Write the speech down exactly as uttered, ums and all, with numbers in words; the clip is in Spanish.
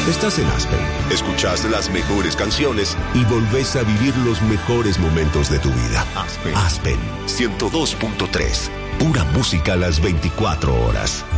Estás en Aspen. Escuchás las mejores canciones y volvés a vivir los mejores momentos de tu vida. Aspen. Aspen ciento dos punto tres. Pura música a las veinticuatro horas.